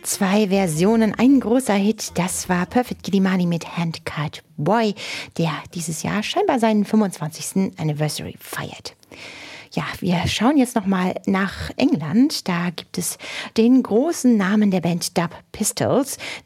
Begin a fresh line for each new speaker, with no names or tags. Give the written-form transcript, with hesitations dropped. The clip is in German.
2 Versionen. Ein großer Hit, das war Perfect Gilimani mit Handcart Boy, der dieses Jahr scheinbar seinen 25. Anniversary feiert. Ja, wir schauen jetzt nochmal nach England. Da gibt es den großen Namen der Band Dub Pistols,